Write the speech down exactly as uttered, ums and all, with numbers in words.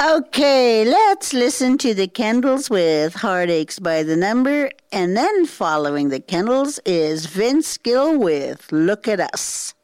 Okay, let's listen to the Kendalls with Heartaches by the Number, and then following the Kendalls is Vince Gill with Look at Us.